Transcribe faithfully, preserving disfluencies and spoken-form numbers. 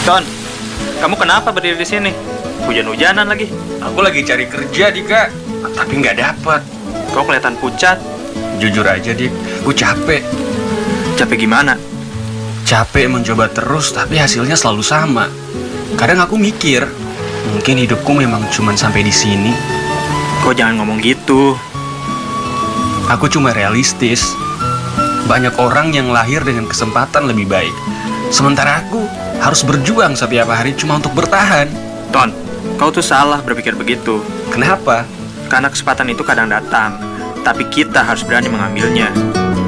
Ton, kamu kenapa berdiri di sini? Hujan-hujanan lagi. Aku lagi cari kerja, Dika, tapi nggak dapet. Kau kelihatan pucat. Jujur aja, Dik, gue capek. Capek gimana? Capek mencoba terus, tapi hasilnya selalu sama. Kadang aku mikir, mungkin hidupku memang cuma sampai di sini. Kau jangan ngomong gitu. Aku cuma realistis. Banyak orang yang lahir dengan kesempatan lebih baik. Sementara aku harus berjuang setiap hari cuma untuk bertahan. Ton, kau tuh salah berpikir begitu. Kenapa? Karena kesempatan itu kadang datang, tapi kita harus berani mengambilnya.